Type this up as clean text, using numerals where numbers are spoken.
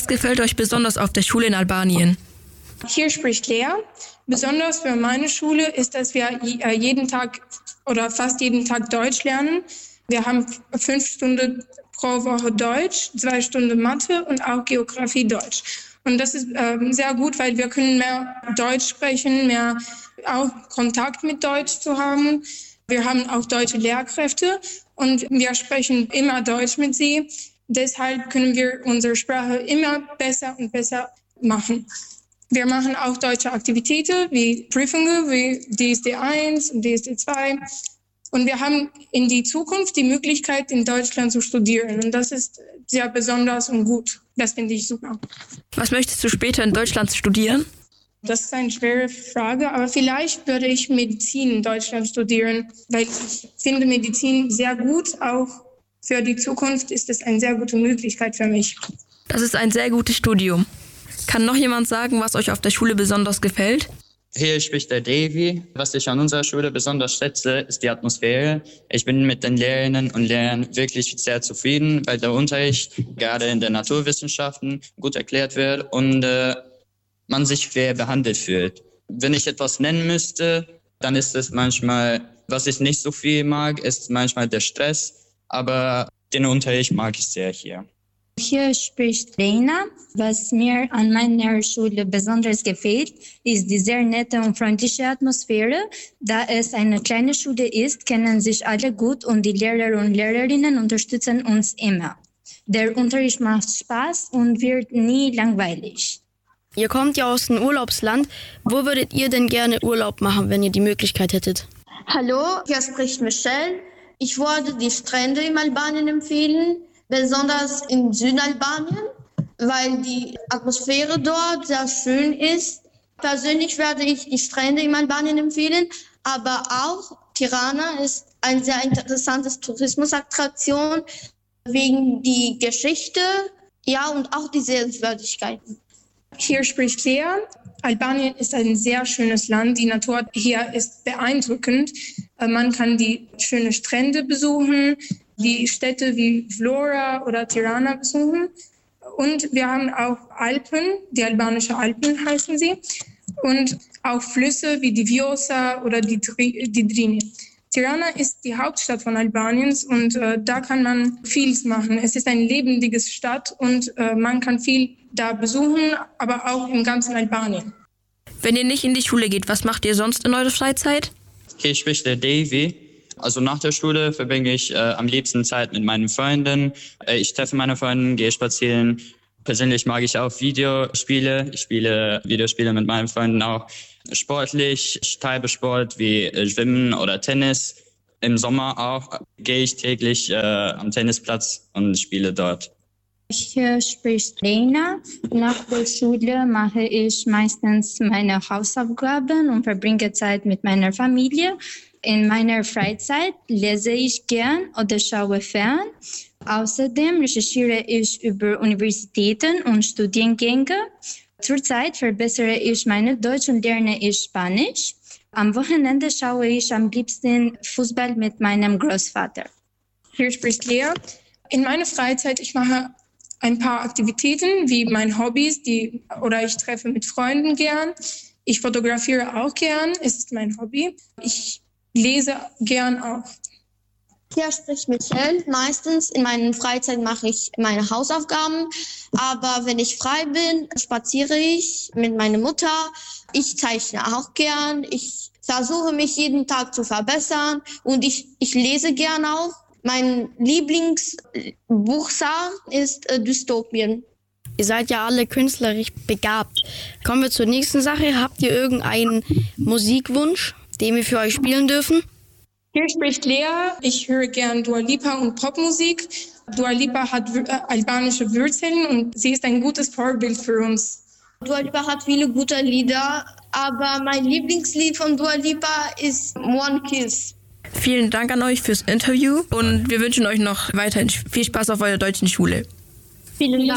Was gefällt euch besonders auf der Schule in Albanien? Hier spricht Lea. Besonders für meine Schule ist, dass wir jeden Tag oder fast jeden Tag Deutsch lernen. Wir haben 5 Stunden pro Woche Deutsch, 2 Stunden Mathe und auch Geografie Deutsch. Und das ist sehr gut, weil wir können mehr Deutsch sprechen, mehr auch Kontakt mit Deutsch zu haben. Wir haben auch deutsche Lehrkräfte und wir sprechen immer Deutsch mit sie. Deshalb können wir unsere Sprache immer besser und besser machen. Wir machen auch deutsche Aktivitäten wie Prüfungen wie DSD1 und DSD2. Und wir haben in die Zukunft die Möglichkeit, in Deutschland zu studieren. Und das ist sehr besonders und gut. Das finde ich super. Was möchtest du später in Deutschland studieren? Das ist eine schwere Frage, aber vielleicht würde ich Medizin in Deutschland studieren, weil ich finde Medizin sehr gut. Auch für die Zukunft ist es eine sehr gute Möglichkeit für mich. Das ist ein sehr gutes Studium. Kann noch jemand sagen, was euch auf der Schule besonders gefällt? Hier spricht der Davy. Was ich an unserer Schule besonders schätze, ist die Atmosphäre. Ich bin mit den Lehrerinnen und Lehrern wirklich sehr zufrieden, weil der Unterricht gerade in den Naturwissenschaften gut erklärt wird und man sich fair behandelt fühlt. Wenn ich etwas nennen müsste, dann ist es manchmal, was ich nicht so viel mag, ist manchmal der Stress, aber den Unterricht mag ich sehr hier. Hier spricht Reina. Was mir an meiner Schule besonders gefällt, ist die sehr nette und freundliche Atmosphäre. Da es eine kleine Schule ist, kennen sich alle gut und die Lehrer und Lehrerinnen unterstützen uns immer. Der Unterricht macht Spaß und wird nie langweilig. Ihr kommt ja aus einem Urlaubsland. Wo würdet ihr denn gerne Urlaub machen, wenn ihr die Möglichkeit hättet? Hallo, hier spricht Michelle. Ich würde die Strände in Albanien empfehlen, besonders in Südalbanien, weil die Atmosphäre dort sehr schön ist. Persönlich werde ich die Strände in Albanien empfehlen, aber auch Tirana ist eine sehr interessante Tourismusattraktion wegen die Geschichte, ja, und auch die Sehenswürdigkeiten. Hier spricht Lea. Albanien ist ein sehr schönes Land. Die Natur hier ist beeindruckend. Man kann die schönen Strände besuchen, die Städte wie Vlora oder Tirana besuchen. Und wir haben auch Alpen, die albanischen Alpen heißen sie. Und auch Flüsse wie die Vjosa oder die Drini. Tirana ist die Hauptstadt von Albaniens und da kann man vieles machen. Es ist eine lebendige Stadt und man kann viel da besuchen, aber auch im ganzen Albanien. Wenn ihr nicht in die Schule geht, was macht ihr sonst in eurer Freizeit? Hier spricht der Davy. Also nach der Schule verbringe ich am liebsten Zeit mit meinen Freunden. Ich treffe meine Freunde, gehe spazieren. Persönlich mag ich auch Videospiele. Ich spiele Videospiele mit meinen Freunden auch. Sportlich, ich treibe Sport wie Schwimmen oder Tennis. Im Sommer auch gehe ich täglich am Tennisplatz und spiele dort. Hier spricht Reina. Nach der Schule mache ich meistens meine Hausaufgaben und verbringe Zeit mit meiner Familie. In meiner Freizeit lese ich gern oder schaue fern. Außerdem recherchiere ich über Universitäten und Studiengänge. Zurzeit verbessere ich meine Deutsch und lerne ich Spanisch. Am Wochenende schaue ich am liebsten Fußball mit meinem Großvater. Hier spricht Lea. In meiner Freizeit, ich mache ein paar Aktivitäten wie meine Hobbys, ich treffe mit Freunden gern. Ich fotografiere auch gern, es ist mein Hobby. Ich lese gern auch. Hier spricht Michelle. Meistens in meiner Freizeit mache ich meine Hausaufgaben, aber wenn ich frei bin, spaziere ich mit meiner Mutter. Ich zeichne auch gern. Ich versuche mich jeden Tag zu verbessern und ich lese gern auch. Mein Lieblingsbuchsar ist Dystopien. Ihr seid ja alle künstlerisch begabt. Kommen wir zur nächsten Sache. Habt ihr irgendeinen Musikwunsch, den wir für euch spielen dürfen? Hier spricht Lea. Ich höre gern Dua Lipa und Popmusik. Dua Lipa hat albanische Wurzeln und sie ist ein gutes Vorbild für uns. Dua Lipa hat viele gute Lieder, aber mein Lieblingslied von Dua Lipa ist One Kiss. Vielen Dank an euch fürs Interview und wir wünschen euch noch weiterhin viel Spaß auf eurer deutschen Schule. Vielen Dank.